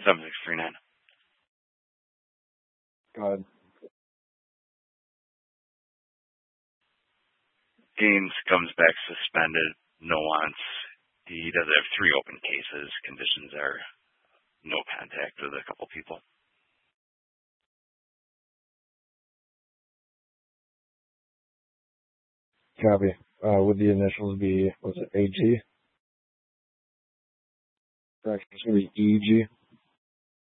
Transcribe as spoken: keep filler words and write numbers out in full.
seven six three nine. Go ahead. Gaines comes back suspended, no wants. He does have three open cases. Conditions are no contact with a couple people. Copy. Uh, would the initials be, was it A G? Correct. It's going to be E G.